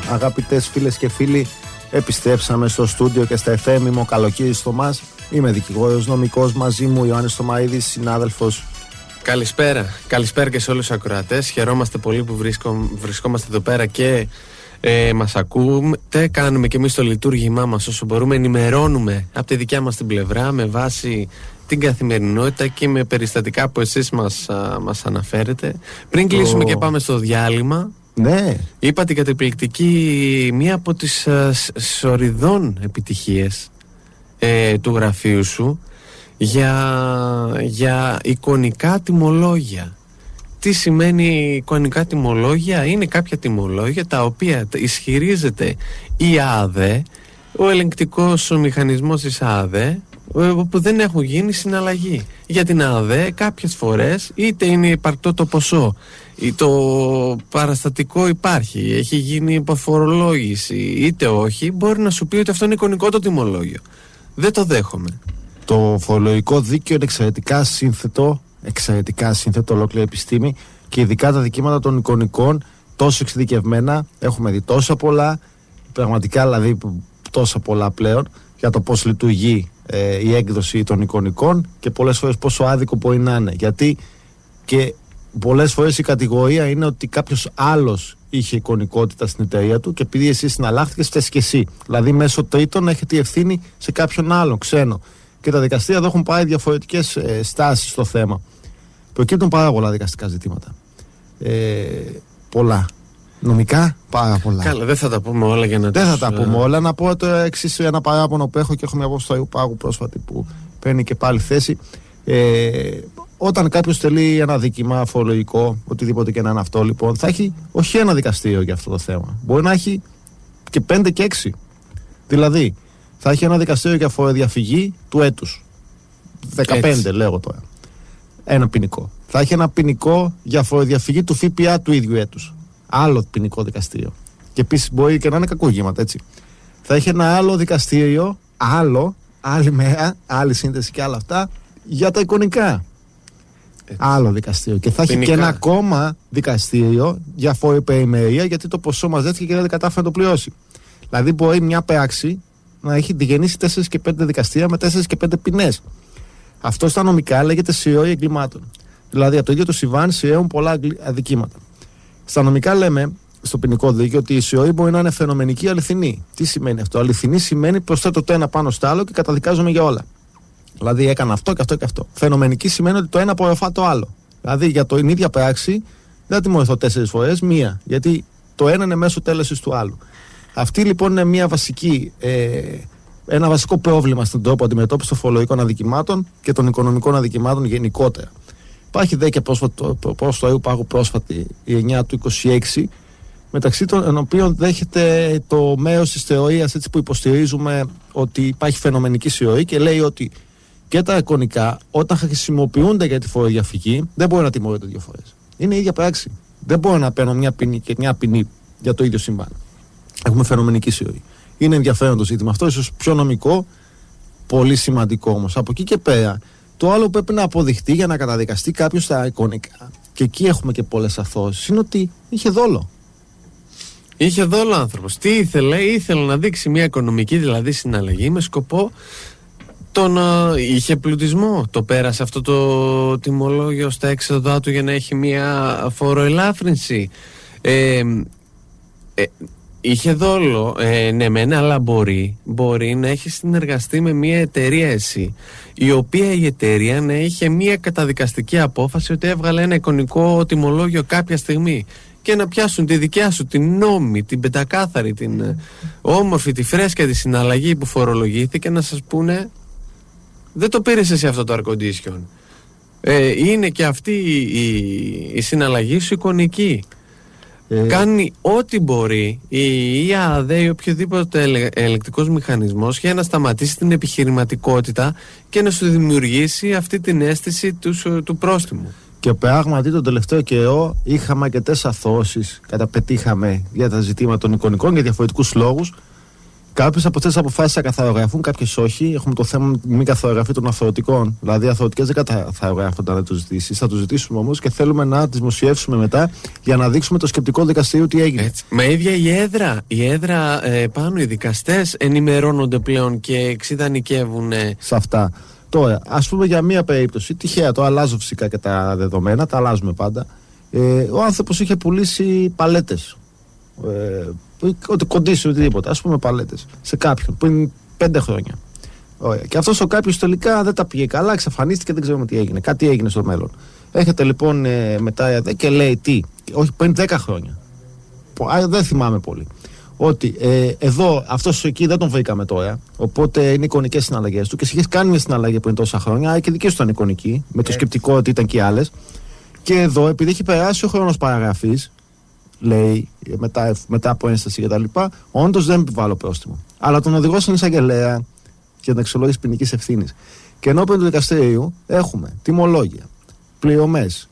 Αγαπητές φίλες και φίλοι, επιστρέψαμε στο στούντιο και στα FM. Είμαι ο Καλοκύρης Θωμάς. Είμαι δικηγόρος νομικός, μαζί μου Ιωάννης Θωμαίδης, συνάδελφος. Καλησπέρα και σε όλους τους ακροατές. Χαιρόμαστε πολύ που βρισκόμαστε εδώ πέρα και μας ακούτε. Κάνουμε και εμείς το λειτουργήμά μας όσο μπορούμε. Ενημερώνουμε από τη δικιά μας την πλευρά με βάση την καθημερινότητα και με περιστατικά που εσείς μας αναφέρετε. Πριν κλείσουμε και πάμε στο διάλειμμα, ναι, είπα την καταπληκτική, μία από τις σοριδών επιτυχίες του γραφείου σου για εικονικά τιμολόγια. Τι σημαίνει εικονικά τιμολόγια? Είναι κάποια τιμολόγια τα οποία ισχυρίζεται η ΑΔΕ, ο ελεγκτικός μηχανισμός της ΑΔΕ, που δεν έχουν γίνει συναλλαγή. Για την ΑΔΕ κάποιες φορές είτε είναι υπαρκτό το ποσό ή το παραστατικό υπάρχει, έχει γίνει υποφορολόγηση είτε όχι, μπορεί να σου πει ότι αυτό είναι εικονικό το τιμολόγιο. Δεν το δέχομαι. Το φορολογικό δίκαιο είναι εξαιρετικά σύνθετο ολόκληρη επιστήμη, και ειδικά τα δικήματα των εικονικών τόσο εξειδικευμένα. Έχουμε δει τόσα πολλά, πραγματικά δηλαδή τόσα πολλά πλέον, για το πώς λειτουργεί η έκδοση των εικονικών και πολλές φορές πόσο άδικο μπορεί να είναι. Γιατί και πολλές φορές η κατηγορία είναι ότι κάποιος άλλος είχε εικονικότητα στην εταιρεία του και επειδή εσύ συναλλάχθηκες, φταίς και εσύ. Δηλαδή μέσω τρίτων έχετε ευθύνη σε κάποιον άλλον ξένο. Και τα δικαστήρια εδώ έχουν πάρει διαφορετικές στάσεις στο θέμα. Προκύπτουν πάρα πολλά δικαστικά ζητήματα. Πολλά. Νομικά πάρα πολλά. Καλά, δεν θα τα πούμε όλα για να Δεν θα τα πούμε όλα. Να πω το εξής, ένα παράπονο που έχω και έχω μια απόφαση του Αγίου Πάγου πρόσφατη που παίρνει και πάλι θέση. Όταν κάποιος τελεί ένα δίκημα φορολογικό, οτιδήποτε και να είναι αυτό, λοιπόν, θα έχει όχι ένα δικαστήριο για αυτό το θέμα. Μπορεί να έχει και 5 και 6. Δηλαδή, θα έχει ένα δικαστήριο για φοροδιαφυγή του έτους. 15 έτσι, λέγω τώρα. Ένα ποινικό. Θα έχει ένα ποινικό για φοροδιαφυγή του ΦΠΑ του ίδιου έτους. Άλλο ποινικό δικαστήριο. Και επίσης μπορεί και να είναι κακούγήματα, έτσι. Θα έχει ένα άλλο δικαστήριο, άλλη μέρα, άλλη σύνθεση και άλλα αυτά, για τα εικονικά. Έτσι. Άλλο δικαστήριο. Και θα έχει και ένα ακόμα δικαστήριο για φοροεπερημερία, γιατί το ποσό μαζεύτηκε και δεν κατάφερε να το πληρώσει. Δηλαδή μπορεί μια πράξη να έχει γεννήσει 4 και 5 δικαστήρια με 4 και 5 ποινές. Αυτό στα νομικά λέγεται συρροή εγκλημάτων. Δηλαδή από το ίδιο το συμβάν συρραίουν πολλά αδικήματα. Στα νομικά λέμε, στο ποινικό δίκαιο, ότι η συρροή μπορεί να είναι φαινομενική ή αληθινή. Τι σημαίνει αυτό? Αληθινή σημαίνει προσθέτω το ένα πάνω στο άλλο και καταδικάζομαι για όλα. Δηλαδή έκανα αυτό και αυτό και αυτό. Φαινομενική σημαίνει ότι το ένα απορροφά το άλλο. Δηλαδή για την ίδια πράξη δεν θα τιμωρηθώ 4 φορές, μία. Γιατί το ένα είναι μέσω τέλεσης του άλλου. Αυτή λοιπόν είναι ένα βασικό πρόβλημα στον τρόπο αντιμετώπισης των φορολογικών αδικημάτων και των οικονομικών αδικημάτων γενικότερα. Υπάρχει δε και πρόσφατο του Αγίου Πάγου πρόσφατη, η 9 του 26, μεταξύ των οποίων δέχεται το μέρος της θεωρίας, έτσι, που υποστηρίζουμε ότι υπάρχει φαινομενική συρροή, και λέει ότι και τα εικονικά, όταν χρησιμοποιούνται για τη φοροδιαφυγή, δεν μπορεί να τιμωρείται 2 φορές. Είναι η ίδια πράξη. Δεν μπορώ να παίρνω μια ποινή και μια ποινή για το ίδιο συμβάν. Έχουμε φαινομενική συρροή. Είναι ενδιαφέρον το ζήτημα αυτό, ίσως πιο νομικό, πολύ σημαντικό όμως. Από εκεί και πέρα, το άλλο που πρέπει να αποδειχτεί για να καταδικαστεί κάποιος στα εικονικά, και εκεί έχουμε και πολλές αθώσεις, είναι ότι είχε δόλο. Είχε δόλο άνθρωπος. Τι ήθελε να δείξει μια οικονομική δηλαδή συναλλαγή με σκοπό είχε πλουτισμό. Το πέρασε αυτό το τιμολόγιο στα έξοδά του για να έχει μια φοροελάφρυνση. Είχε δόλο, ναι μεν, αλλά μπορεί να έχει συνεργαστεί με μια εταιρεία εσύ, η οποία η εταιρεία να είχε μια καταδικαστική απόφαση ότι έβγαλε ένα εικονικό τιμολόγιο κάποια στιγμή και να πιάσουν τη δικιά σου την νόμιμη, την πεντακάθαρη, την όμορφη, τη φρέσκια τη συναλλαγή που φορολογήθηκε, να σας πούνε δεν το πήρες εσύ αυτό το air condition. Είναι και αυτή η συναλλαγή σου εικονική. Κάνει ό,τι μπορεί η ΑΔΕ ή οποιοδήποτε ελεκτικός μηχανισμός για να σταματήσει την επιχειρηματικότητα και να σου δημιουργήσει αυτή την αίσθηση του πρόστιμου. Και πράγματι τον τελευταίο καιρό είχαμε αρκετές αθώσεις, καταπετύχαμε για τα ζητήματα των εικονικών για διαφορετικούς λόγους, Κάποιες από αυτές τις αποφάσεις θα καθαρογραφούν, κάποιες όχι. Έχουμε το θέμα με τη μη καθαρογραφή των αθωωτικών. Δηλαδή, οι αθωωτικές δεν καθαρογράφονται αν δεν το ζητήσεις. Θα το ζητήσουμε όμως και θέλουμε να τις δημοσιεύσουμε μετά για να δείξουμε το σκεπτικό δικαστήριο τι έγινε. Έτσι. Μα ίδια η έδρα πάνω, οι δικαστές ενημερώνονται πλέον και εξειδανικεύουν σε αυτά. Τώρα, ας πούμε για μία περίπτωση, τυχαία, το αλλάζω φυσικά και τα δεδομένα, τα αλλάζουμε πάντα. Ο άνθρωπος είχε πουλήσει παλέτες. Κοντήσει οτιδήποτε, ας πούμε παλέτες, σε κάποιον πριν 5 χρόνια. Ωραία. Και αυτός ο κάποιος τελικά δεν τα πήγε καλά, εξαφανίστηκε, δεν ξέρουμε τι έγινε. Κάτι έγινε στο μέλλον. Έρχεται λοιπόν μετά και λέει τι, όχι πριν 10 χρόνια. Δεν θυμάμαι πολύ. Ότι εδώ αυτός εκεί δεν τον βρήκαμε τώρα. Οπότε είναι εικονικές συναλλαγές του. Και εσύ κάνει μια συναλλαγή πριν τόσα χρόνια, και δική σου ήταν εικονική, με το σκεπτικό ότι ήταν και άλλες. Και εδώ, επειδή έχει περάσει ο χρόνος παραγραφής, λέει μετά από ένσταση κτλ., όντως δεν επιβάλλω πρόστιμο. Αλλά τον οδηγώ στον εισαγγελέα για την αξιολόγηση ποινικής ευθύνης. Και ενώπιον του δικαστηρίου έχουμε τιμολόγια, πληρωμές,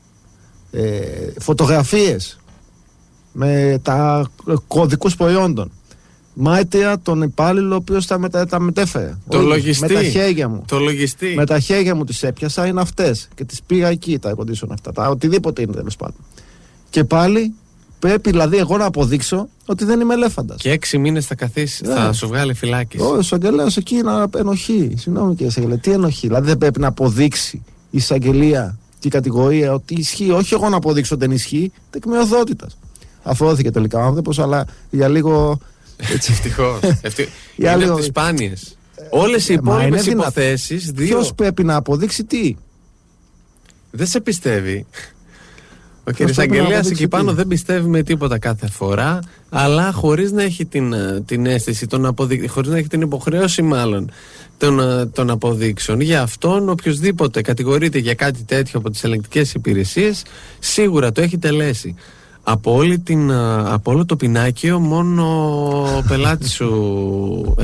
φωτογραφίες με τα κωδικούς προϊόντων, μάρτυρα τον υπάλληλο ο οποίος τα μετέφερε. Το λογιστή. Με τα χέρια μου. Το λογιστή. Με τα χέρια μου τις έπιασα, είναι αυτές. Και τις πήγα εκεί τα condition αυτά. Οτιδήποτε είναι τέλος πάντων. Και πάλι πρέπει δηλαδή εγώ να αποδείξω ότι δεν είμαι ελέφαντας. Και 6 μήνες θα καθίσει, θα σου βγάλει φυλάκιση. Ο εισαγγελέας εκεί να ενοχεί. Συγγνώμη κύριε εισαγγελέα, τι ενοχεί? Δηλαδή δεν πρέπει να αποδείξει η εισαγγελία και η κατηγορία ότι ισχύει, όχι εγώ να αποδείξω ότι δεν ισχύει, τεκμηριωθότητας. Αφρώθηκε τελικά ο άνθρωπος, αλλά για λίγο. Ευτυχώς. Είναι από τις σπάνιες. Όλες οι υπόλοιπες υποθέσεις. Ποιος πρέπει να αποδείξει τι? Δεν σε πιστεύει. Ο κ. Αγγελίας εκεί πάνω δεν πιστεύει με τίποτα κάθε φορά, αλλά χωρίς να έχει την αίσθηση, χωρίς να έχει την υποχρέωση μάλλον των αποδείξεων. Για αυτόν οποιοσδήποτε κατηγορείται για κάτι τέτοιο από τις ελεγκτικές υπηρεσίες, σίγουρα το έχει τελέσει. Από όλο το πινάκιο μόνο ο πελάτης σου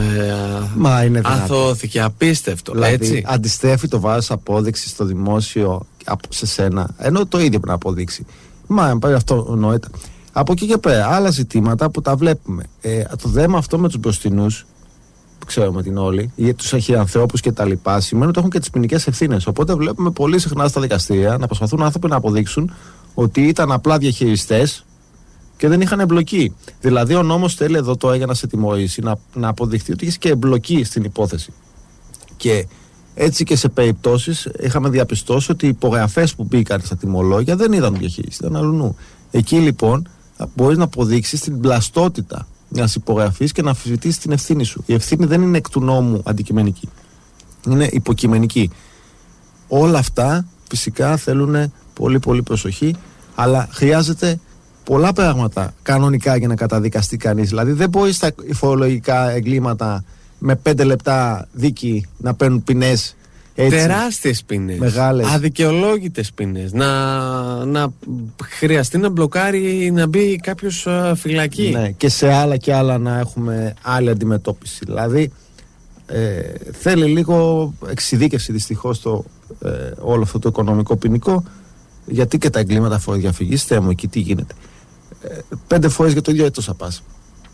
αθώθηκε. Απίστευτο. Δηλαδή έτσι. Αντιστρέφει το βάρος απόδειξη στο δημόσιο σε σένα, ενώ το ίδιο πρέπει να αποδείξει. Πάει αυτό νοήτα. Από εκεί και πέρα άλλα ζητήματα που τα βλέπουμε. Το θέμα αυτό με τους μπροστινούς, που ξέρουμε την όλοι, ή τους αρχιανθρώπους και τα λοιπά, σημαίνει ότι έχουν και τις ποινικές ευθύνες. Οπότε βλέπουμε πολύ συχνά στα δικαστήρια να προσπαθούν άνθρωποι να αποδείξουν ότι ήταν απλά διαχειριστές και δεν είχαν εμπλοκή. Δηλαδή, ο νόμος θέλει εδώ τώρα για να σε τιμωρήσει να αποδειχθεί ότι έχει και εμπλοκή στην υπόθεση. Και έτσι και σε περιπτώσεις είχαμε διαπιστώσει ότι οι υπογραφές που μπήκαν στα τιμολόγια δεν ήταν διαχείριστη, ήταν αλλού. Εκεί λοιπόν μπορείς να αποδείξεις την πλαστότητα μιας υπογραφής και να αμφισβητήσεις την ευθύνη σου. Η ευθύνη δεν είναι εκ του νόμου αντικειμενική, είναι υποκειμενική. Όλα αυτά φυσικά θέλουν πολύ πολύ προσοχή, αλλά χρειάζεται πολλά πράγματα κανονικά για να καταδικαστεί κανείς. Δηλαδή δεν μπορεί στα φορολογικά εγκλήματα με 5 λεπτά δίκη να παίρνουν ποινές έτσι. Τεράστιες ποινές. Μεγάλες. Αδικαιολόγητες ποινές. Να χρειαστεί να μπλοκάρει, να μπει κάποιος φυλακή. Ναι, και σε άλλα και άλλα να έχουμε άλλη αντιμετώπιση. Δηλαδή θέλει λίγο εξειδίκευση δυστυχώς όλο αυτό το οικονομικό ποινικό, γιατί και τα εγκλήματα φοροδιαφυγής, Θεέ μου, εκεί τι γίνεται. 5 φορές για το ίδιο έτος θα πας.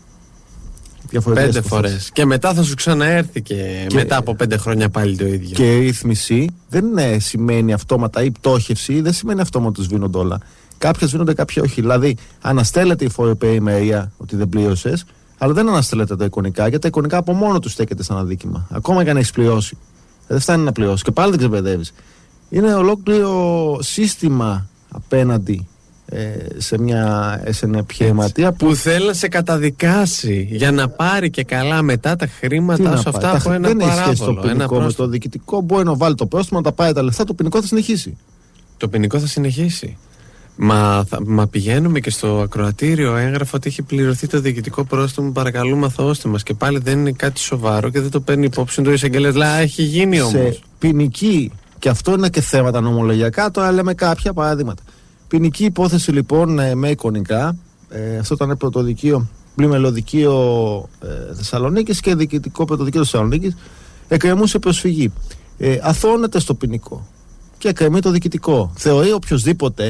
5 φορές. Και μετά θα σου ξαναέρθει και μετά από 5 χρόνια πάλι το ίδιο. Και η ρύθμιση δεν σημαίνει αυτόματα, η πτώχευση δεν σημαίνει αυτόματα σβήνονται όλα. Κάποια σβήνονται, κάποια όχι. Δηλαδή, αναστέλλεται η φοροεπιμερία ότι δεν πλήρωσες, αλλά δεν αναστέλλεται τα εικονικά, γιατί τα εικονικά από μόνο του στέκεται σαν αδίκημα. Ακόμα και αν έχεις πληρώσει. Δεν φτάνει να πληρώσει. Και πάλι δεν ξεπαιδεύεις. Είναι ολόκληρο σύστημα απέναντι σε μια επιχειρηματία που θέλει να σε καταδικάσει για να πάρει και καλά μετά τα χρήματα σε αυτά από ένα παράβολο. Δεν έχει σχέση το ποινικό με το διοικητικό. Μπορεί να βάλει το πρόστιμο, να τα πάρει τα λεφτά, το ποινικό θα συνεχίσει. Το ποινικό θα συνεχίσει. Μα πηγαίνουμε και στο ακροατήριο, έγραφε ότι έχει πληρωθεί το διοικητικό πρόστιμο, παρακαλούμε αθωώστε μας. Και πάλι δεν είναι κάτι σοβαρό και δεν το παίρνει υπόψη το εισαγγελέας. Δηλαδή έχει γίνει όμως. Σε ποινική, και αυτό είναι και θέματα νομολογιακά, τώρα λέμε κάποια παραδείγματα. Ποινική υπόθεση λοιπόν με εικονικά, αυτό ήταν πρωτοδικείο, πλημελωδικείο Θεσσαλονίκης και διοικητικό πρωτοδικείο Θεσσαλονίκης, εκκρεμούσε προσφυγή. Αθώνεται στο ποινικό και εκκρεμεί το διοικητικό. Θεωρεί οποιοδήποτε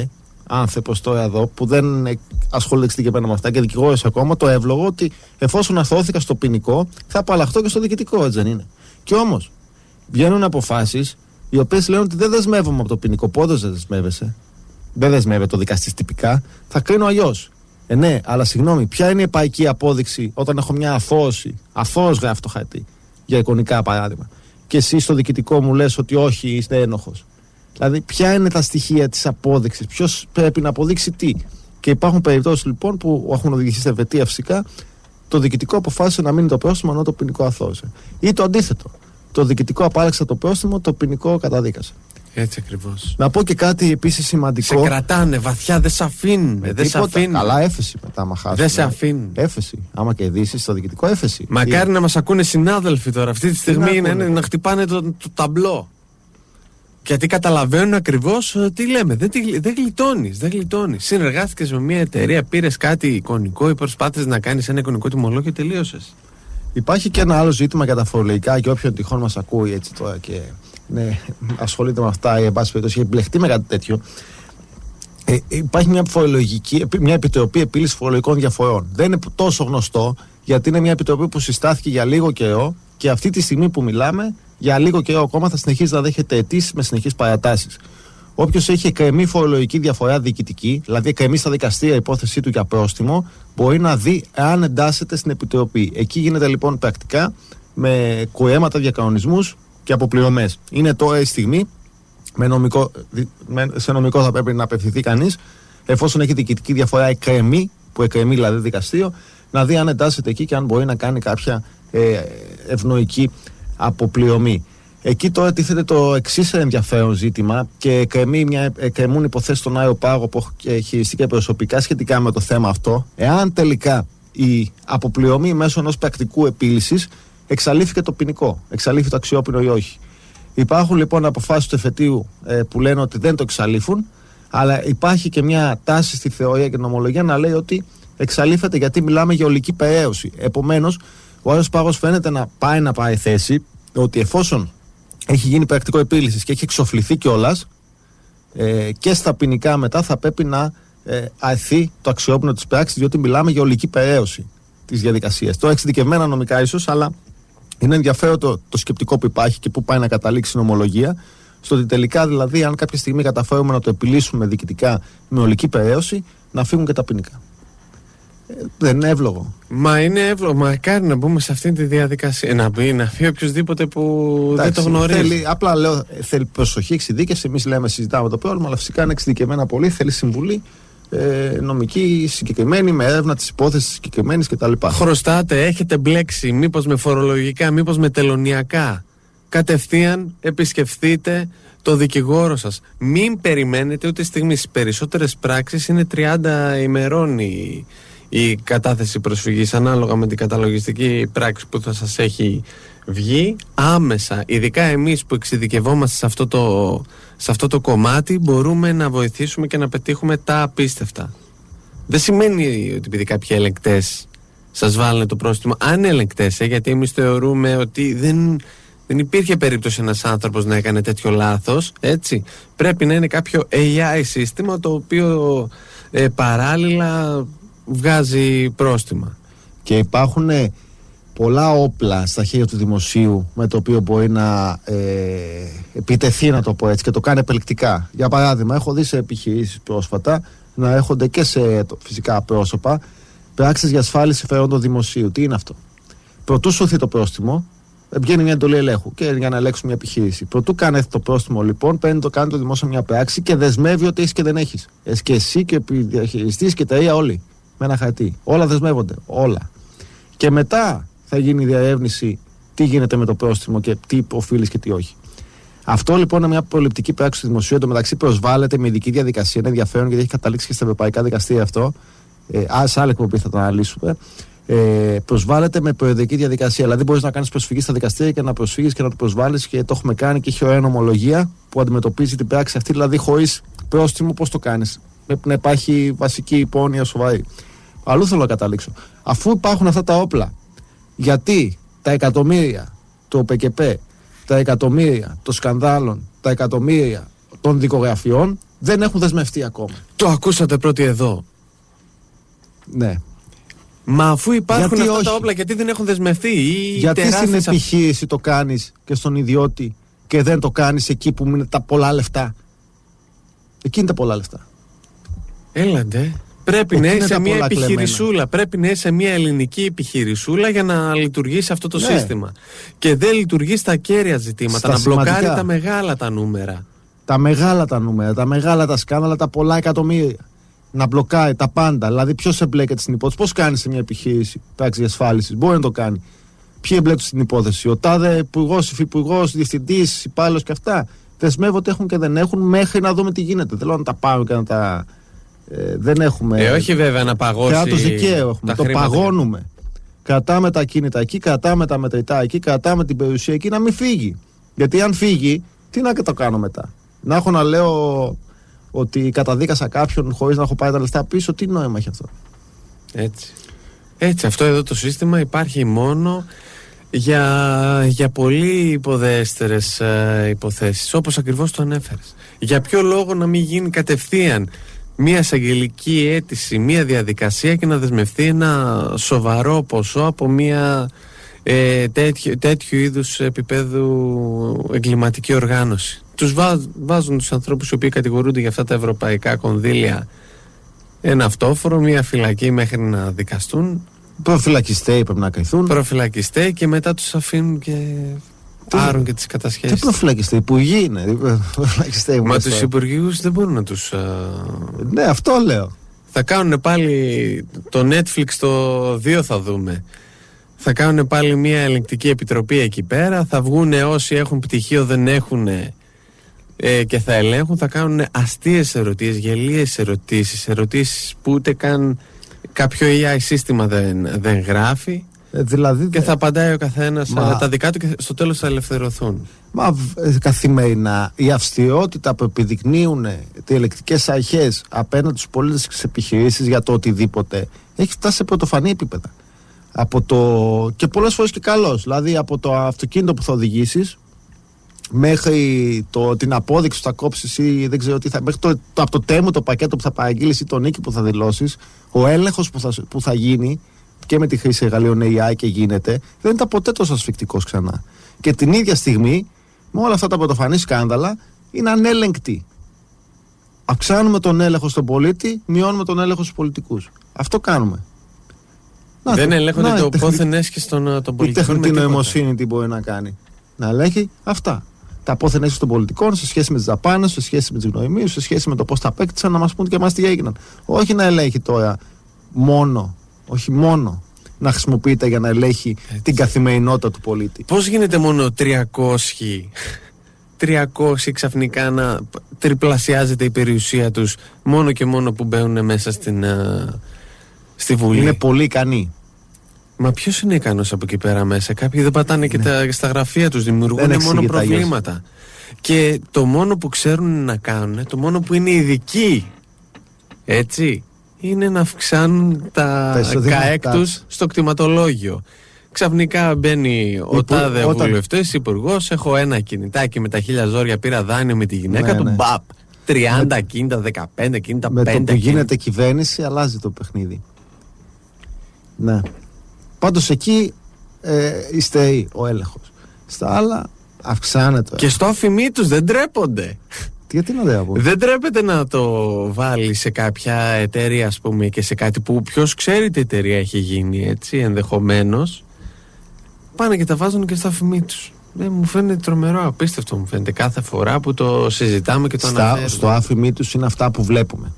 άνθρωπος τώρα εδώ, που δεν ασχολείται συγκεκριμένα με αυτά και δικηγόρος ακόμα, το εύλογο ότι εφόσον αθώθηκα στο ποινικό, θα απαλλαχθώ και στο διοικητικό, έτσι δεν είναι? Και όμως βγαίνουν αποφάσεις οι οποίες λένε ότι δεν δεσμεύομαι από το ποινικό. Πότε δεν δεσμεύεσαι? Δεν δεσμεύεται ο δικαστής τυπικά, θα κρίνω αλλιώς. Ναι, αλλά συγγνώμη, ποια είναι η επαϊκή απόδειξη όταν έχω μια αθώωση? Αθώος γράφει το χαρτί, για εικονικά παράδειγμα. Και εσύ στο διοικητικό μου λες ότι όχι, είστε ένοχος. Δηλαδή, ποια είναι τα στοιχεία της απόδειξης, ποιος πρέπει να αποδείξει τι? Και υπάρχουν περιπτώσεις λοιπόν που έχουν οδηγηθεί σε βετία φυσικά. Το διοικητικό αποφάσισε να μείνει το πρόστιμο ενώ το ποινικό αθώωσε. Ή το αντίθετο. Το διοικητικό απάλλαξε το πρόστιμο, το ποινικό καταδίκασε. Έτσι ακριβώς. Να πω και κάτι επίσης σημαντικό. Σε κρατάνε βαθιά, δεν σε αφήνουν. Καλά, έφεση μετά, άμα χάσουν. Δεν σε αφήνουν. Έφεση. Άμα κερδίσεις στο διοικητικό, έφεση. Μακάρι να μας ακούνε συνάδελφοι τώρα. Αυτή τη στιγμή είναι να χτυπάνε το ταμπλό. Γιατί καταλαβαίνουν ακριβώς τι λέμε. Δεν γλιτώνεις. Συνεργάστηκες με μια εταιρεία, πήρες κάτι εικονικό ή προσπάθησες να κάνεις ένα εικονικό τιμολόγιο και τελείωσες. Υπάρχει και ένα άλλο ζήτημα για τα φορολογικά και όποιον τυχόν μας ακούει έτσι τώρα και ναι, ασχολείται με αυτά ή εν πάση περιπτώσει έχει μπλεχτεί με κάτι τέτοιο. Υπάρχει μια επιτροπή επίλυσης φορολογικών διαφορών. Δεν είναι τόσο γνωστό, γιατί είναι μια επιτροπή που συστάθηκε για λίγο καιρό και αυτή τη στιγμή που μιλάμε, για λίγο καιρό ακόμα θα συνεχίζει να δέχεται αιτήσεις με συνεχείς παρατάσεις. Όποιος έχει εκκρεμή φορολογική διαφορά διοικητική, δηλαδή εκκρεμή στα δικαστήρια υπόθεσή του για πρόστιμο, μπορεί να δει αν εντάσσεται στην επιτροπή. Εκεί γίνεται λοιπόν πρακτικά με κουρέματα, διακανονισμούς και αποπληρωμές. Είναι τώρα η στιγμή, σε νομικό θα πρέπει να απευθυνθεί κανείς, εφόσον έχει διοικητική διαφορά εκκρεμή, που εκκρεμεί δηλαδή δικαστήριο, να δει αν εντάσσεται εκεί και αν μπορεί να κάνει κάποια ευνοϊκή αποπληρωμή. Εκεί τώρα τίθεται το εξής ενδιαφέρον ζήτημα και εκκρεμούν υποθέσεις στον Άριο Πάγο που έχω χειριστεί και προσωπικά σχετικά με το θέμα αυτό. Εάν τελικά η αποπληρωμή μέσω ενός πρακτικού επίλυσης εξαλείφθηκε το ποινικό, εξαλείφθηκε το αξιόπινο ή όχι. Υπάρχουν λοιπόν αποφάσεις του εφετείου που λένε ότι δεν το εξαλείφουν, αλλά υπάρχει και μια τάση στη θεωρία και νομολογία να λέει ότι εξαλείφεται γιατί μιλάμε για ολική περαίωση. Επομένως, ο Άριος Πάγος φαίνεται να πάει να πάρει θέση ότι εφόσον έχει γίνει πρακτικό επίλυσης και έχει εξοφληθεί κιόλας, και στα ποινικά μετά θα πρέπει να αρθεί το αξιόπινο της πράξης, διότι μιλάμε για ολική περαίωση της διαδικασίας. Το εξειδικευμένα νομικά ίσως, αλλά είναι ενδιαφέρον το σκεπτικό που υπάρχει και που πάει να καταλήξει η νομολογία, στο ότι τελικά δηλαδή, αν κάποια στιγμή καταφέρουμε να το επιλύσουμε διοικητικά με ολική περαίωση, να φύγουν και τα ποινικά. Δεν είναι εύλογο. Μα είναι εύλογο. Μακάρι να μπούμε σε αυτή τη διαδικασία. Να φύγει οποιοδήποτε που δεν το γνωρίζει. Απλά λέω, θέλει προσοχή, εξειδίκευση. Εμείς λέμε, συζητάμε το πρόβλημα, αλλά φυσικά είναι εξειδικευμένα πολύ. Θέλει συμβουλή νομική συγκεκριμένη, με έρευνα της υπόθεσης συγκεκριμένης κτλ. Χρωστάτε, έχετε μπλέξει, μήπως με φορολογικά, μήπως με τελωνιακά. Κατευθείαν επισκεφθείτε το δικηγόρο σας. Μην περιμένετε ούτε στιγμή. Στις περισσότερες πράξεις είναι 30 ημερών η κατάθεση προσφυγής, ανάλογα με την καταλογιστική πράξη που θα σας έχει βγει. Άμεσα, ειδικά εμείς που εξειδικευόμαστε σε αυτό το κομμάτι, μπορούμε να βοηθήσουμε και να πετύχουμε τα απίστευτα. Δεν σημαίνει ότι επειδή κάποιοι ελεγκτές σας βάλουν το πρόστιμο, αν ελεγκτές, γιατί εμείς θεωρούμε ότι δεν υπήρχε περίπτωση ένας άνθρωπος να έκανε τέτοιο λάθος, έτσι. Πρέπει να είναι κάποιο AI σύστημα το οποίο παράλληλα βγάζει πρόστιμα. Και υπάρχουν πολλά όπλα στα χέρια του δημοσίου με το οποίο μπορεί να επιτεθεί, να το πω έτσι, και το κάνει επελεκτικά. Για παράδειγμα, έχω δει σε επιχειρήσεις πρόσφατα να έρχονται και σε φυσικά πρόσωπα πράξεις για ασφάλιση συμφερόντων δημοσίου. Τι είναι αυτό? Προτού σωθεί το πρόστιμο, βγαίνει μια εντολή ελέγχου και για να ελέγξουν μια επιχείρηση. Προτού κάνει το πρόστιμο, λοιπόν, κάνει το δημόσιο μια πράξη και δεσμεύει ότι έχει και δεν έχει. Και εσύ και ο διαχειριστής και η εταιρεία όλοι. Με ένα χαρτί. Όλα δεσμεύονται. Όλα. Και μετά θα γίνει η διαρεύνηση τι γίνεται με το πρόστιμο και τι οφείλει και τι όχι. Αυτό λοιπόν είναι μια προληπτική πράξη του δημοσίου. Εν τω μεταξύ προσβάλλεται με ειδική διαδικασία. Είναι ενδιαφέρον γιατί έχει καταλήξει και στα ευρωπαϊκά δικαστήρια αυτό. Σε άλλη εκπομπή θα το αναλύσουμε. Προσβάλλεται με προεδρική διαδικασία. Δηλαδή, μπορεί να κάνει προσφυγή στα δικαστήρια και να προσφύγει και να το προσβάλλει, και το έχουμε κάνει και έχει ωραία νομολογία που αντιμετωπίζει την πράξη αυτή. Δηλαδή, χωρίς πρόστιμο, πώς το κάνει? Πρέπει να υπάρχει βασική υπόνοια σοβαρή. Αλλού θέλω να καταλήξω. Αφού υπάρχουν αυτά τα όπλα, γιατί τα εκατομμύρια του ΟΠΕΚΕΠΕ, τα εκατομμύρια των σκανδάλων, τα εκατομμύρια των δικογραφιών δεν έχουν δεσμευτεί ακόμα. Το ακούσατε πρώτοι εδώ. Ναι. Μα αφού υπάρχουν Γιατί αυτά όχι? τα όπλα, γιατί δεν έχουν δεσμευτεί? Γιατί στην επιχείρηση το κάνεις και στον ιδιώτη και δεν το κάνεις εκεί που είναι τα πολλά λεφτά? Εκεί είναι τα πολλά λεφτά. Έλαντε. Πρέπει Εκεί να είναι είσαι τα μια πολλά επιχειρησούλα. κλεμμένα. Πρέπει να είσαι μια ελληνική επιχειρησούλα για να λειτουργήσει αυτό το Ναι. σύστημα. Και δεν λειτουργεί στα κέρια ζητήματα. Στα να μπλοκάρει σημαντικά. τα μεγάλα τα νούμερα. Τα μεγάλα τα νούμερα, τα μεγάλα τα σκάνδαλα, τα πολλά εκατομμύρια. Να μπλοκάρει τα πάντα. Δηλαδή, ποιος εμπλέκεται στην υπόθεση? Πώς κάνει σε μια επιχείρηση πράξη διασφάλισης? Μπορεί να το κάνει. Ποιοι εμπλέκονται στην υπόθεση? Ο τάδε υπουργός, υφυπουργός, διευθυντής, υπάλληλος και αυτά. Δεσμεύονται, έχουν και δεν έχουν, μέχρι να δούμε τι γίνεται. Θέλω να τα πάρουν και να τα. Δεν έχουμε. Όχι βέβαια να παγώσει. Κράτος δικαίου έχουμε. Το παγώνουμε. Κρατάμε τα κίνητα εκεί, κρατάμε τα μετρητά εκεί, κρατάμε την περιουσία εκεί, να μην φύγει. Γιατί αν φύγει, τι να το κάνω μετά? Να έχω να λέω ότι καταδίκασα κάποιον χωρίς να έχω πάρει τα λεφτά πίσω? Τι νόημα έχει αυτό? Έτσι, αυτό εδώ το σύστημα υπάρχει μόνο για πολύ υποδέστερες υποθέσεις, όπως ακριβώς το ανέφερες. Για ποιο λόγο να μην γίνει κατευθείαν μια εισαγγελική αίτηση, μια διαδικασία και να δεσμευτεί ένα σοβαρό ποσό από μια τέτοιου είδους επίπεδου εγκληματική οργάνωση? Τους βάζουν τους ανθρώπους οι οποίοι κατηγορούνται για αυτά τα ευρωπαϊκά κονδύλια ένα αυτόφορο, μια φυλακή μέχρι να δικαστούν. Προφυλακιστέοι πρέπει να κρυθούν. Προφυλακιστέοι και μετά τους αφήνουν και άρουν και τις κατασχέσεις. Τι προφυλακιστέοι? Υπουργοί είναι. Μα τους υπουργείους δεν μπορούν να τους... Ναι, αυτό λέω. Θα κάνουν πάλι το Netflix το 2 θα δούμε. Θα κάνουν πάλι μια ελεγκτική επιτροπή εκεί πέρα. Θα βγουν όσοι έχουν πτυχίο δεν έχουν και θα ελέγχουν. Θα κάνουν αστείες ερωτήσεις, γελίες ερωτήσεις που ούτε καν κάποιο AI σύστημα δεν γράφει. Δηλαδή, και θα απαντάει ο καθένας τα δικά του και στο τέλος θα ελευθερωθούν. Μα καθημερινά η αυστηρότητα που επιδεικνύουν οι ελεκτικές αρχές απέναντι στους πολίτες και στις επιχειρήσεις για το οτιδήποτε έχει φτάσει σε πρωτοφανή επίπεδα. Και πολλές φορές και καλώς. Δηλαδή από το αυτοκίνητο που θα οδηγήσεις μέχρι την απόδειξη που θα κόψεις ή δεν ξέρω τι θα. Μέχρι από το τέμου το πακέτο που θα παραγγείλεις ή το νίκη που θα δηλώσεις, ο έλεγχος που θα γίνει και με τη χρήση εργαλείων AI και γίνεται, δεν ήταν ποτέ τόσο ασφικτικός ξανά. Και την ίδια στιγμή, με όλα αυτά τα πρωτοφανή σκάνδαλα, είναι ανέλεγκτοι. Αυξάνουμε τον έλεγχο στον πολίτη, μειώνουμε τον έλεγχο στους πολιτικούς. Αυτό κάνουμε. Δεν ελέγχονται το πόθεν έσχες των πολιτικών. Η τεχνητή νοημοσύνη τι μπορεί να κάνει? Να ελέγχει αυτά. Τα πόθεν έσχες των πολιτικών σε σχέση με τις δαπάνες, σε σχέση με τις γνωριμίες, σε σχέση με το πώς τα απέκτησαν, να μας πούν και εμάς τι έγιναν. Όχι να ελέγχει τώρα όχι μόνο να χρησιμοποιείται για να ελέγχει την καθημερινότητα του πολίτη. Πώς γίνεται μόνο 300 ξαφνικά να τριπλασιάζεται η περιουσία τους μόνο και μόνο που μπαίνουν μέσα στη Βουλή? Είναι πολύ ικανοί. Μα ποιος είναι ικανός από εκεί πέρα μέσα? Κάποιοι δεν πατάνε και στα γραφεία τους, δημιουργούν μόνο προβλήματα. Και το μόνο που ξέρουν να κάνουν, το μόνο που είναι ειδικοί, έτσι, είναι να αυξάνουν τα ΚΑΕΚ τους στο κτηματολόγιο. Ξαφνικά μπαίνει ο τάδε βουλευτής, υπουργός, έχω ένα κινητάκι με τα 1000 ζόρια, πήρα δάνειο με τη γυναίκα του, μπαπ, 30 κίνητα, 15 κίνητα, 5 με κίνητα. το που γίνεται κυβέρνηση αλλάζει το παιχνίδι. Ναι. Πάντως εκεί υστερεί ο έλεγχος. Στα άλλα αυξάνεται. Και στο αφημί τους δεν τρέπονται. Γιατί να δεν πω. Δεν τρέπεται να το βάλει σε κάποια εταιρεία, ας πούμε, και σε κάτι που ποιος ξέρει τι εταιρεία έχει γίνει, έτσι, ενδεχομένως. Πάνε και τα βάζουν και στα αφημί τους. Μου φαίνεται τρομερό, απίστευτο μου φαίνεται κάθε φορά που το συζητάμε και το αναφέρουμε. Στο αφημί τους είναι αυτά που βλέπουμε.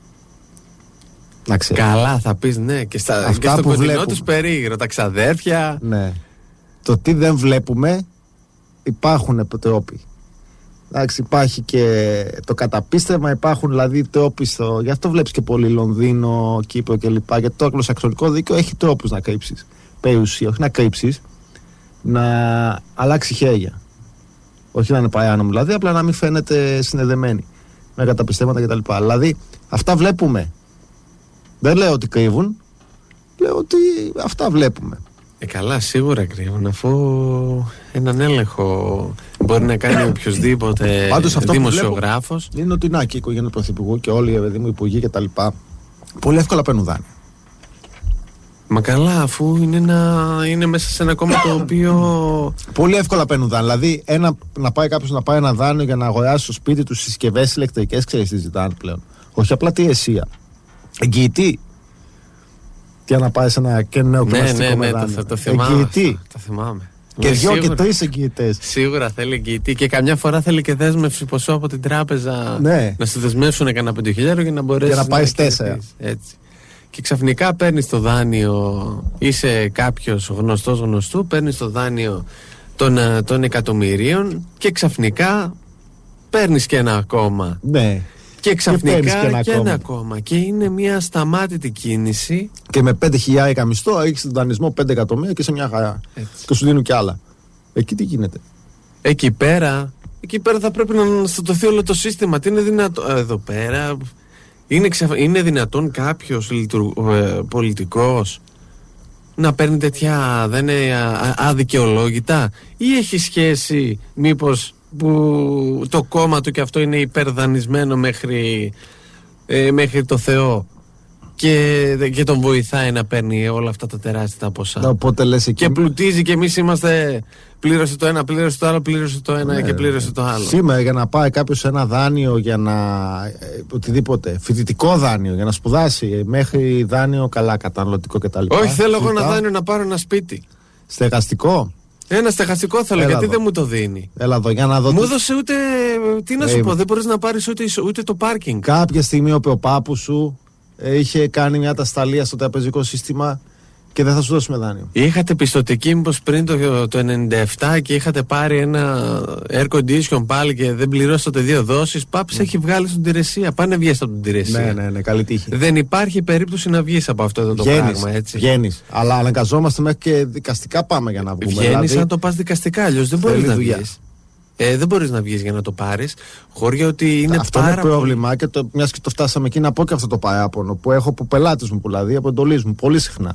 Καλά θα πεις, ναι, και στο κοντινό τους περίγυρο, τα ξαδέρφια. Ναι. Το τι δεν βλέπουμε, υπάρχουν τρόποι. Εντάξει, υπάρχει και το καταπίστευμα, υπάρχουν δηλαδή τρόποι γι' αυτό βλέπεις και πολύ Λονδίνο, Κύπρο κλπ. Γιατί το αγγλοσαξονικό δίκαιο έχει τρόπους να κρύψεις περιουσία, όχι να κρύψεις, να αλλάξει χέρια. Όχι να είναι παράνομο, δηλαδή απλά να μην φαίνεται συνδεδεμένη με καταπιστεύματα κτλ. Δηλαδή αυτά βλέπουμε. Δεν λέω ότι κρύβουν, λέω ότι αυτά βλέπουμε. Καλά, σίγουρα κρύβουν, αφού έναν έλεγχο Μπορεί να κάνει οποιοδήποτε δημοσιογράφος. Είναι ότι και η οικογένεια του Πρωθυπουργού και όλοι οι υπουργοί κτλ. Πολύ εύκολα παίρνουν δάνεια. Μα καλά, αφού είναι μέσα σε ένα κόμμα το οποίο. Πολύ εύκολα παίρνουν δάνεια. Δηλαδή, να πάει κάποιος να πάει ένα δάνειο για να αγοράσει στο σπίτι του συσκευές ηλεκτρικές, ξέρεις τι ζητάνε πλέον. Όχι απλά τη αισία. Εγγυητή. Για να πάει σε ένα και νέο κλαστικό δάνειο. Το θυμάμαι. Και 2 και 3 εγγυητές. Σίγουρα θέλει εγγυητή και καμιά φορά θέλει και δέσμευση ποσό από την τράπεζα. Ναι. Να σου δεσμεύσουν κανένα 5.000 για να μπορέσει. Για να πάει 4. Έτσι. Και ξαφνικά παίρνει το δάνειο, είσαι κάποιος γνωστού, παίρνει το δάνειο των εκατομμυρίων και ξαφνικά παίρνει και ένα ακόμα. Ναι. Και ξαφνικά και ένα ακόμα. Και είναι μια ασταμάτητη κίνηση. Και με 5.000 μισθό έχεις τον δανεισμό 5 εκατομμύρια και σε μια χαρά. Έτσι. Και σου δίνουν κι άλλα. Εκεί τι γίνεται? Εκεί πέρα θα πρέπει να αναστατωθεί όλο το σύστημα. Τι είναι δυνατόν εδώ πέρα? Είναι δυνατόν κάποιος πολιτικός να παίρνει τέτοια, δεν είναι αδικαιολόγητα, ή έχει σχέση μήπως που το κόμμα του και αυτό είναι υπερδανισμένο μέχρι το Θεό και τον βοηθάει να παίρνει όλα αυτά τα τεράστια ποσά. Οπότε λες εκεί... Και πλουτίζει και εμείς είμαστε πλήρωσε το ένα, πλήρωσε το άλλο, πλήρωσε το ένα και πλήρωσε το άλλο. Σήμερα για να πάει κάποιος ένα δάνειο για να οτιδήποτε, φοιτητικό δάνειο για να σπουδάσει, μέχρι δάνειο καλά καταναλωτικό κτλ. Όχι, θέλω εγώ ένα δάνειο να πάρω ένα σπίτι. Στεγαστικό. Ένα στεγαστικό θέλω, γιατί δεν μου το δίνει. Έλα εδώ, για να δω. Μου έδωσε ούτε. Τι να σου πω, δεν μπορείς να πάρεις ούτε το πάρκινγκ. Κάποια στιγμή ο πάππους σου είχε κάνει μια ατασταλία στο τραπεζικό σύστημα και δεν θα σου δώσουμε δάνειο. Είχατε πιστωτική μήπως πριν το 97 και είχατε πάρει ένα air condition πάλι και δεν πληρώσατε 2 δόσεις? Πάπης έχει βγάλει στην υπηρεσία. Πάνε βγες από την υπηρεσία. Ναι, καλή τύχη. Δεν υπάρχει περίπτωση να βγεις από αυτό το πράγμα, έτσι. Βγαίνεις. Αλλά αναγκαζόμαστε μέχρι και δικαστικά πάμε για να βγούμε. Βγαίνεις δηλαδή, αν το πας δικαστικά, αλλιώς δεν μπορείς να βγεις. Δεν μπορείς να βγεις για να το πάρεις. Χώρια ότι είναι αυτό πάρα είναι πρόβλημα και μιας και το φτάσαμε εκεί να πω και αυτό το παράπονο που έχω από πελάτες μου, δηλαδή από εντολής μου, πολύ συχνά.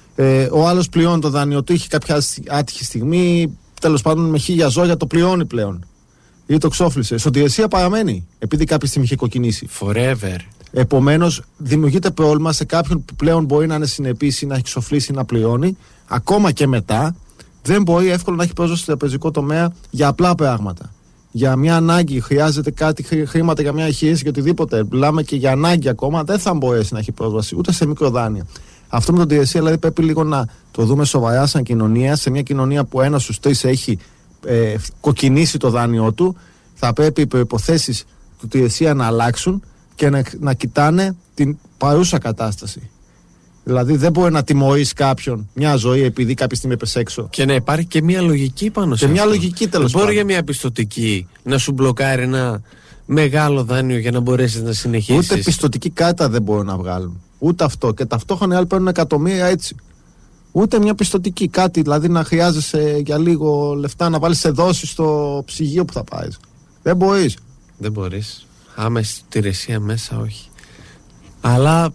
Ο άλλος πληρώνει το δάνειο του, είχε κάποια άτυχη στιγμή, τέλος πάντων με 1.000 ζώγια το πληρώνει πλέον. Ή το ξόφλησε. Στον υπηρεσία παραμένει, επειδή κάποια στιγμή είχε κοκκινήσει. Forever. Επομένως, δημιουργείται πρόβλημα σε κάποιον που πλέον μπορεί να είναι συνεπής ή να έχει ξοφλήσει ή να πληρώνει, ακόμα και μετά. Δεν μπορεί εύκολα να έχει πρόσβαση στο τραπεζικό τομέα για απλά πράγματα. Για μια ανάγκη, χρειάζεται κάτι χρήματα για μια εγχείρηση και οτιδήποτε. Μιλάμε και για ανάγκη ακόμα, δεν θα μπορέσει να έχει πρόσβαση ούτε σε μικροδάνεια. Αυτό με τον TSE δηλαδή πρέπει λίγο να το δούμε σοβαρά σαν κοινωνία. Σε μια κοινωνία που 1 στους 3 έχει κοκκινήσει το δάνειό του, θα πρέπει οι προϋποθέσεις του TSE να αλλάξουν και να κοιτάνε την παρούσα κατάσταση. Δηλαδή δεν μπορεί να τιμωρείς κάποιον μια ζωή επειδή κάποια στιγμή έπεσε έξω. Και να υπάρχει και μια λογική πάνω σε αυτό. Και μια λογική τέλος πάντων. Δεν μπορεί για μια πιστωτική να σου μπλοκάρει ένα μεγάλο δάνειο για να μπορέσεις να συνεχίσεις. Ούτε πιστωτική κάρτα δεν μπορούν να βγάλουν. Ούτε αυτό. Και ταυτόχρονα οι άλλοι παίρνουν εκατομμύρια έτσι. Ούτε μια πιστωτική κάτι, δηλαδή να χρειάζεσαι για λίγο λεφτά να βάλεις σε δόσεις στο ψυγείο που θα πάρεις. Δεν μπορείς. Δεν μπορείς. Άμεση υπηρεσία μέσα, όχι. Αλλά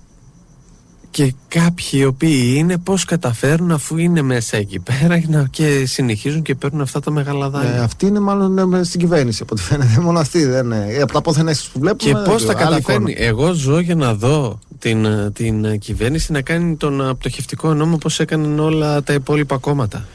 και κάποιοι οι οποίοι είναι, πώς καταφέρουν αφού είναι μέσα εκεί πέρα και συνεχίζουν και παίρνουν αυτά τα μεγάλα δάνεια. Αυτή είναι μάλλον στην κυβέρνηση από ό,τι φαίνεται. Μόνο αυτή δεν είναι. Από τα πόθενες που βλέπουμε. Και πώς τα καταφέρνει. Εγώ ζω για να δω την κυβέρνηση να κάνει τον πτωχευτικό νόμο όπως έκαναν όλα τα υπόλοιπα κόμματα.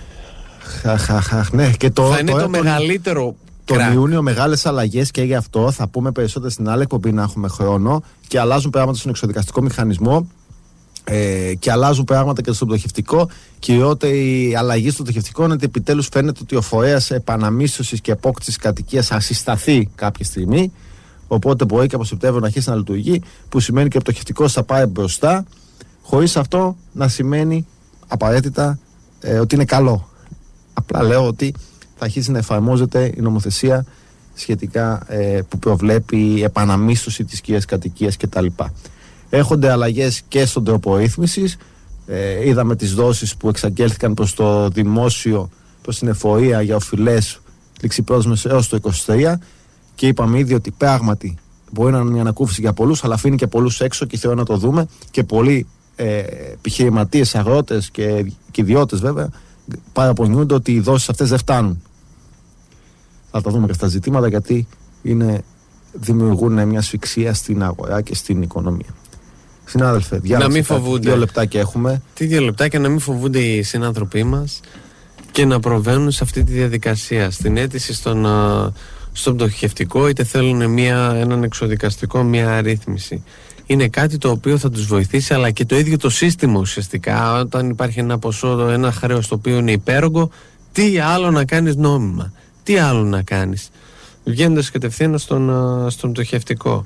Ναι, και θα είναι το μεγαλύτερο. Τον Ιούνιο μεγάλες αλλαγές και γι' αυτό θα πούμε περισσότερο στην άλλη εκπομπή να έχουμε χρόνο και αλλάζουν πράγματα στον εξοδικαστικό μηχανισμό. Και αλλάζουν πράγματα και στο πτωχευτικό. Κυριότερη αλλαγή στο πτωχευτικό είναι ότι επιτέλους φαίνεται ότι ο φορέας επαναμίσθωσης και απόκτησης κατοικίας θα συσταθεί κάποια στιγμή. Οπότε μπορεί και από Σεπτέμβριο να αρχίσει να λειτουργεί, που σημαίνει και ο πτωχευτικός θα πάει μπροστά, χωρίς αυτό να σημαίνει απαραίτητα ότι είναι καλό. Απλά λέω ότι θα αρχίσει να εφαρμόζεται η νομοθεσία σχετικά που προβλέπει επαναμίσθωση της κυρίας κατοικίας κτλ. Έχονται αλλαγές και στον τρόπο ρύθμισης. Είδαμε τις δόσεις που εξαγγέλθηκαν προς το δημόσιο, προς την εφορία για οφειλές ληξιπρόσμες έως το 23 και είπαμε ήδη ότι πράγματι μπορεί να είναι μια ανακούφιση για πολλούς, αλλά αφήνει και πολλούς έξω και θέλω να το δούμε και πολλοί επιχειρηματίες, αγρότες και ιδιώτες βέβαια παραπονιούνται ότι οι δόσεις αυτές δεν φτάνουν. Θα τα δούμε και στα ζητήματα, γιατί δημιουργούν μια ασφυξία στην αγορά και στην οικονομία. Συνάδελφε, διάλεξε 2 λεπτάκια έχουμε. Τι 2 λεπτάκια, να μην φοβούνται οι συνάνθρωποι μας και να προβαίνουν σε αυτή τη διαδικασία, στην αίτηση στον πτωχευτικό, είτε θέλουν έναν εξοδικαστικό, μια αρρύθμιση. Είναι κάτι το οποίο θα τους βοηθήσει, αλλά και το ίδιο το σύστημα ουσιαστικά. Όταν υπάρχει ένα ποσό, ένα χρέος το οποίο είναι υπέρογκο, τι άλλο να κάνεις νόμιμα, τι άλλο να κάνεις, βγαίνοντας κατευθείαν στον πτωχευτικό.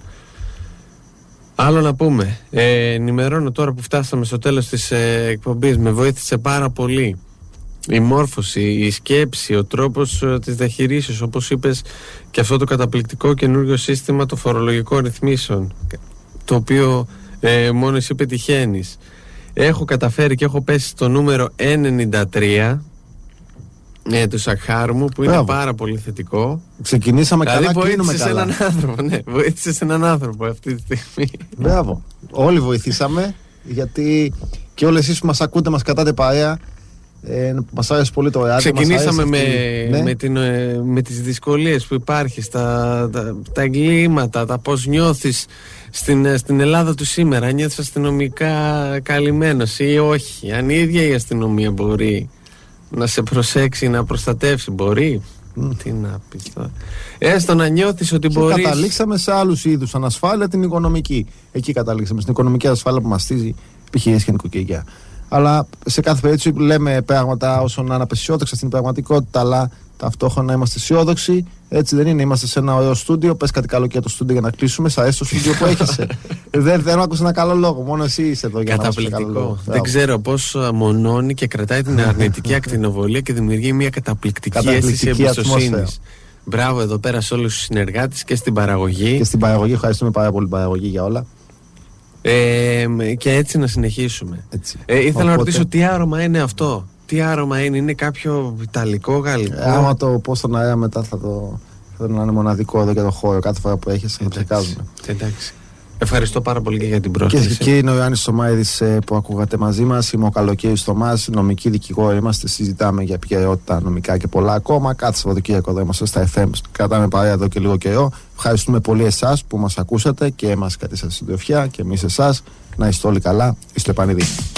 Άλλο να πούμε, ενημερώνω τώρα που φτάσαμε στο τέλος της εκπομπής, με βοήθησε πάρα πολύ η μόρφωση, η σκέψη, ο τρόπος της διαχειρίσεως, όπως είπες, και αυτό το καταπληκτικό καινούργιο σύστημα των φορολογικών ρυθμίσεων, το οποίο μόνο εσύ πετυχαίνεις. Έχω καταφέρει και έχω πέσει στο νούμερο 93 του Σακχάρμου, που είναι πάρα πολύ θετικό. Ξεκινήσαμε καλά, κλείνουμε καλά. Έναν άνθρωπο, ναι, βοήθησες έναν άνθρωπο αυτή τη στιγμή. Μπράβο. Όλοι βοηθήσαμε, γιατί και όλοι εσείς που μας ακούτε, μας κατάτε παρέα. Μας άρεσε πολύ το ράδιο. Ξεκινήσαμε με τις δυσκολίες που υπάρχει, τα εγκλήματα, τα πώς νιώθεις στην Ελλάδα του σήμερα. Νιώθεις αστυνομικά καλυμμένος ή όχι? Αν η ίδια η αστυνομία μπορεί να σε προσέξει, να προστατεύσει, μπορεί. Τι να πεις τώρα. Έστω να νιώθεις ότι μπορείς. Καταλήξαμε σε άλλους είδους ανασφάλεια, την οικονομική. Εκεί καταλήξαμε, στην οικονομική ασφάλεια που μαστίζει επιχειρήσεις και νοικοκυριά. Αλλά σε κάθε περίπτωση λέμε πράγματα όσο να είναι απεσιόδοξα στην πραγματικότητα, αλλά ταυτόχρονα είμαστε αισιόδοξοι. Έτσι δεν είναι? Είμαστε σε ένα ωραίο στούντιο. Πες κάτι καλό και για το στούντιο για να κλείσουμε. Σ' αρέσει το στούντιο που έχεσαι? Δεν άκουσα ένα καλό λόγο. Μόνο εσύ είσαι εδώ για να ακούσει καλό λόγο. Δεν ξέρω πώς μονώνει και κρατάει την αρνητική ακτινοβολία και δημιουργεί μια καταπληκτική αίσθηση εμπιστοσύνης. Μπράβο εδώ πέρα σε όλους τους συνεργάτες και στην παραγωγή. Και στην παραγωγή, ευχαριστούμε πάρα πολύ την παραγωγή για όλα. Και έτσι να συνεχίσουμε. Ήθελα να ρωτήσω τι άρωμα είναι αυτό. Τι άρωμα είναι κάποιο ιταλικό, γαλλικό? Άμα το πω στον αέρα μετά θα να είναι μοναδικό εδώ για το χώρο. Κάθε φορά που έχεις θα το ψεκάζουμε. Εντάξει. Ευχαριστώ πάρα πολύ και για την πρόσκληση. Και είναι ο Ιωάννης Στομάιδης που ακούγατε μαζί μας. Είμαι ο Καλοκαίρης Θωμάς, νομικοί δικηγόροι είμαστε. Συζητάμε για επικαιρότητα νομικά και πολλά ακόμα. Κάθε Σαββατοκύριακο εδώ είμαστε στα FM. Κρατάμε παρέα εδώ και λίγο καιρό. Ευχαριστούμε πολύ εσάς που μας ακούσατε και μας κρατήσατε στην τροφιά, και εμείς εσάς. Να είστε όλοι καλά. Είστε επανειδή.